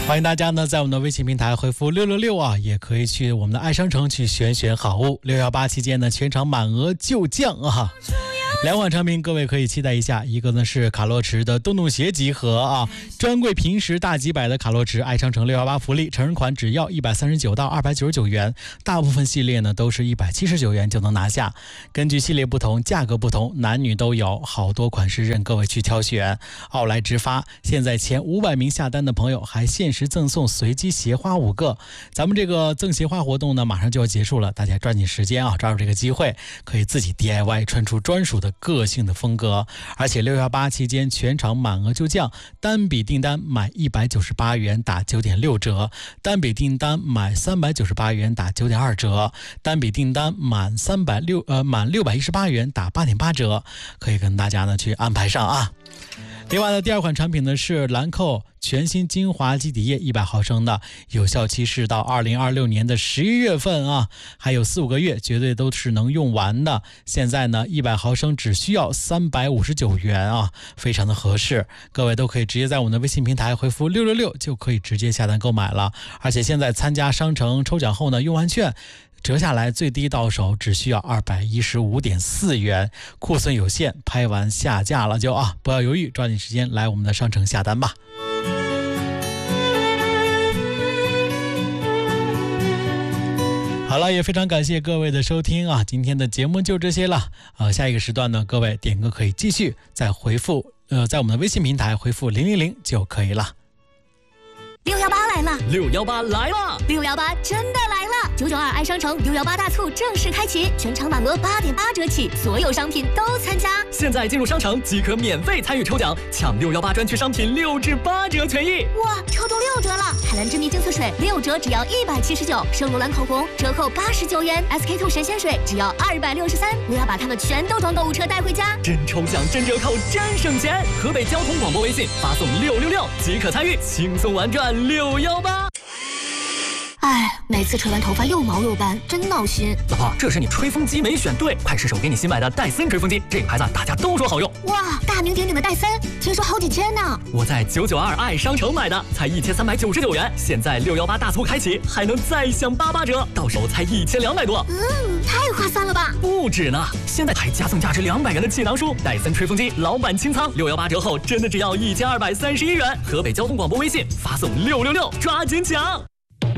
欢迎大家呢在我们的微信平台回复666啊，也可以去我们的爱商城去选好物。618期间呢，全场满额就降啊。两款产品各位可以期待一下，一个呢是卡洛驰的洞洞鞋集合啊，专柜平时大几百的卡洛驰爱商城618福利，成人款只要139到299元，大部分系列呢都是179元就能拿下。根据系列不同，价格不同，男女都有，好多款式任各位去挑选。奥莱直发现在前500名下单的朋友还限时赠送随机鞋花5个。咱们这个赠鞋花活动呢马上就要结束了，大家抓紧时间啊，抓住这个机会，可以自己 DIY 穿出专属的个性的风格。而且618期间全场满额就降，单笔订单买198元打 9.6 折，单笔订单买398元打 9.2 折，单笔订单满618元打 8.8 折，可以跟大家呢去安排上啊。另外呢，第二款产品呢是兰蔻全新精华基底液100毫升的，有效期是到2026年的11月份啊，还有4-5个月，绝对都是能用完的。现在呢100毫升只需要359元啊，非常的合适，各位都可以直接在我们的微信平台回复666就可以直接下单购买了。而且现在参加商城抽奖后呢，用完券折下来最低到手只需要215.4元，库存有限，拍完下架了就啊，不要犹豫，抓紧时间来我们的商城下单吧。好了，也非常感谢各位的收听啊，今天的节目就这些了。下一个时段呢，各位点歌可以继续再回复在我们的微信平台回复000就可以了。 618来了 ，618来了 ，618真的来了！992爱商城618大促正式开启，全场满额8.8折起，所有商品都参加。 现在进入商城即可免费参与抽奖，抢618专区商品6至8折权益。 哇，抽中6折了！海蓝之谜精粹水6折只要179，圣罗兰口红折扣89元，SK2 神仙水只要263。我要把它们全都装购物车带回家， 真抽奖真折扣真省钱！河北交通广播微信发送666即可参与，轻松玩转618。 哎，每次吹完头发又毛又干，真闹心。 老婆，这是你吹风机没选对，快试试我给你新买的戴森吹风机，这个牌子大家都说好用。 哇，大名鼎鼎的戴森，听说好几千呢。 我在992爱商城买的，才1399元，现在618大促开启，还能再享88折，到手才1200多。 太划算了吧？ 不止呢，现在还加送价值200元的气囊书，戴森吹风机老板清仓，618折后真的只要1231元。河北交通广播微信发送666，抓紧抢。